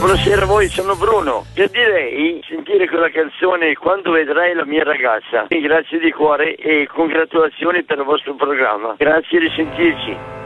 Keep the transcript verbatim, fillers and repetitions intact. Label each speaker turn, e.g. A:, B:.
A: Buonasera a voi, sono Bruno. Io direi sentire quella canzone Quando vedrai la mia ragazza. Grazie di cuore e congratulazioni per il vostro programma. Grazie, risentirci.